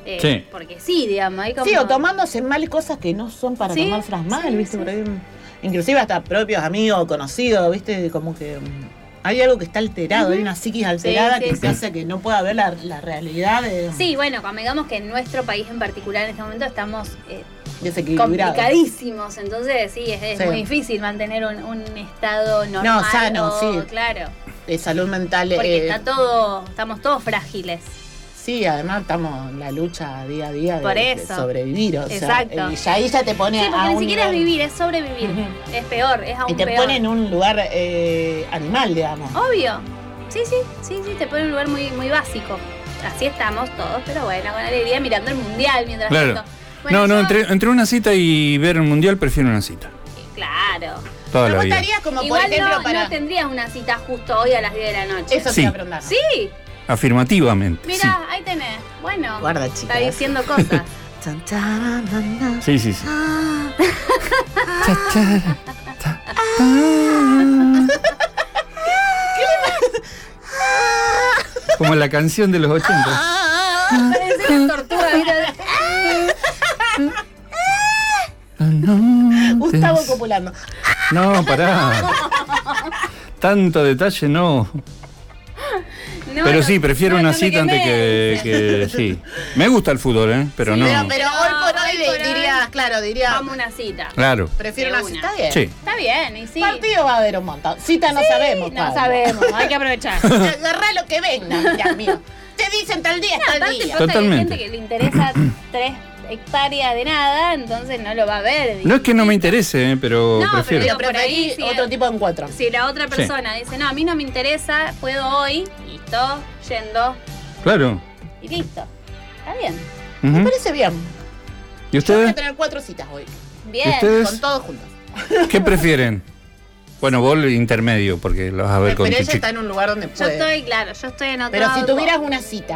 Sí. Porque sí, digamos, hay como... Sí, o tomándose mal cosas que no son para Sí, tomárselas mal, sí, ¿viste? sí. Por ahí, inclusive hasta propios amigos, conocidos, ¿viste? Como que hay algo que está alterado, hay una psiquis alterada sí, que sí. se hace que no pueda ver la realidad de Sí, bueno, convengamos que en nuestro país en particular en este momento estamos desequilibrado. complicadísimos, entonces sí, es Sí. muy difícil mantener un estado normal. No, sano, sí. Claro, De salud mental. porque estamos todos frágiles. Sí, además estamos en la lucha día a día Por de eso. sobrevivir. O Exacto. sea, y ahí ya te pone Sí, porque a ni un siquiera es nivel- vivir, es sobrevivir. Ujú. Es peor, es aún Y te peor. pone en un lugar animal, digamos. Obvio. Sí, te pone en un lugar muy, muy básico. Así estamos todos, pero bueno, con alegría mirando el mundial mientras Claro. tanto. Bueno, No, yo- entre una cita y ver el mundial prefiero una cita. Claro. Toda ¿Me la vida. gustaría como, Igual por ejemplo, no, para... no tendrías una cita justo hoy a las 10 de la noche. Eso Sí. te iba a preguntar. Sí, Afirmativamente. mira, ahí tenés. Bueno, Guarda, está chicas. diciendo cosas. Chan, chan, nan, nan. Sí. Sí. Cha, cha, ta, ta. Como la canción de los 80. Parece una tortuga, ¿viste? Gustavo copulando. No, pará. Tanto detalle no. No, Pero no, sí, prefiero no, una no me cita antes quemé. que sí. Me gusta el fútbol, pero Sí, no. Pero No, hoy por hoy hoy por hoy dirías, claro, diría, Vamos a una cita. Claro. prefiero de una una. cita bien. Sí. Está bien, y sí. Partido va a haber un montón. Cita no sabemos. No cuál. sabemos, hay que aprovechar. Agarrá lo que venga, mira, mío. Te dicen tal día, tal Aparte día. pasa que hay Totalmente. gente que le interesa 3 hectáreas de nada, entonces no lo va a ver. No es que no me interese, pero No, prefiero. pero Pero por ahí, preferís sí. otro tipo de encuentro. Si la otra persona dice, no, a mí no me interesa, puedo hoy, listo, yendo, Claro. y listo. Está bien. Ujú. Me parece bien. ¿Y Yo voy a ustedes? tener 4 citas hoy. Bien. ¿Y ustedes? Con todos juntos. ¿Qué prefieren? Bueno, vos intermedio, porque lo vas a ver con Pero tu ella chico. está en un lugar donde Yo puede. estoy en otro... Pero si tuvieras una cita.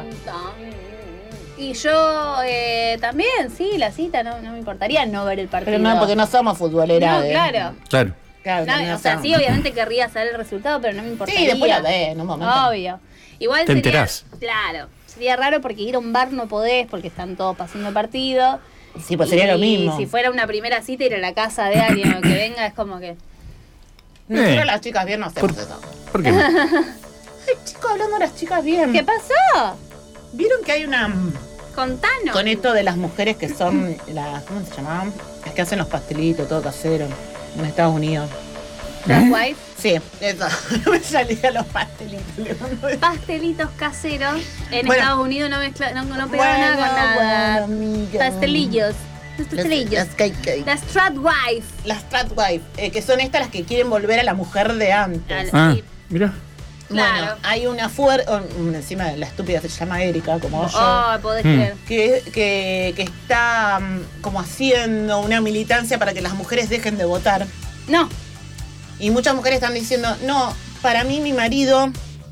Y yo también, sí, la cita, no me importaría no ver el partido. Pero no, porque no somos futboleras. No, claro. Claro. Claro, No, no o sea, somos. sí, obviamente querría saber el resultado, pero no me importaría. Sí, después la ves en un momento. Obvio. Igual Te sería, enterás. Claro. Sería raro porque ir a un bar no podés, porque están todos pasando partido. Sí, pues sería lo mismo. Y si fuera una primera cita, ir a la casa de alguien o que venga, es como que... Nosotros las chicas bien no hacemos Por- eso. ¿Por qué no? Ay, chicos, hablando de las chicas bien. ¿Qué pasó? ¿Vieron que hay una... Contanos. Con esto de las mujeres que son las... ¿Cómo se llamaban? Las que hacen los pastelitos, todo casero. En Estados Unidos. Las wife. Sí, eso. No me salían los pastelitos. le mando eso. Pastelitos caseros. En Bueno. Estados Unidos no pegaba nada con nada. Bueno, amiga. Pastelillos. Los pastelillos. Las cake. Las Stratwife. Las Stratwife, que son estas las que quieren volver a la mujer de antes. Ah, Sí. mira. Claro. Bueno, hay una encima la estúpida se llama Erika, como yo, Oh, podés Mm. creer. que está como haciendo una militancia para que las mujeres dejen de votar. No. Y muchas mujeres están diciendo, no, para mí mi marido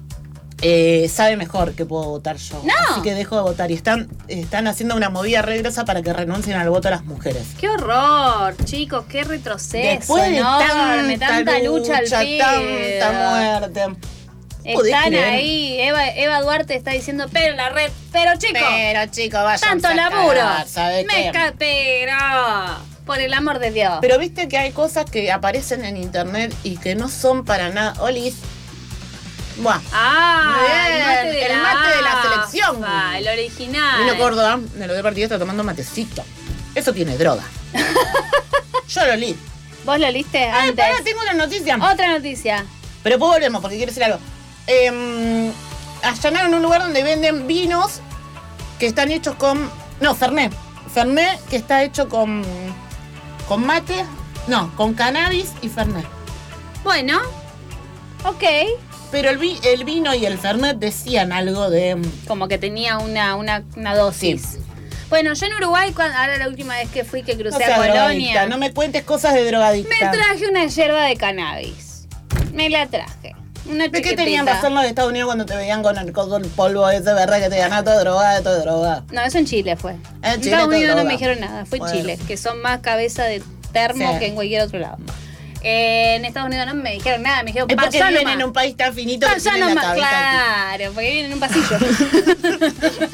sabe mejor que puedo votar yo. No. Así que dejo de votar. Y están haciendo una movida regresa para que renuncien al voto a las mujeres. Qué horror, chicos, qué retroceso Después de enorme, tanta lucha al fin. tanta muerte. ¿Podés Están creer? ahí, Eva Duarte está diciendo, pero la red, pero chicos, Pero chicos, vayan tanto a laburo, cagar, ¿sabe qué? pero, por el amor de Dios. Pero viste que hay cosas que aparecen en internet y que no son para nada. Olis. Buah. Ah, Bien, el mate de la selección. El original. Vino Córdoba, me lo dio partido, está tomando matecito. Eso tiene droga. Yo lo li. ¿Vos lo liste Ay, antes? pará, tengo una noticia. Otra noticia. Pero después volvemos porque quiero decir algo. Allanaron un lugar donde venden vinos que están hechos con... No, Fernet. Fernet que está hecho con mate. No, con cannabis y Fernet. Bueno, ok. Pero el vino y el Fernet decían algo de... Como que tenía una dosis. Sí. Bueno, yo en Uruguay, ahora la última vez que fui, que No crucé seas a drogadicta, Colonia, no me cuentes cosas de drogadicta. me traje una yerba de cannabis. Me la traje. Una ¿De qué chiquitita. tenían razón los de Estados Unidos cuando te veían con el polvo ese, verdad? Que te ganaba todo droga. No, eso en Chile fue. En En Chile Estados todo Unidos no droga. me dijeron nada, fue en Bueno. Chile, que son más cabeza de termo Sí. que en cualquier otro lado. En Estados Unidos no me dijeron nada, me dijeron, Es porque pasá viven nomás. en un país tan finito que Pasá tienen la nomás, cabeza aquí. claro, porque viven en un pasillo.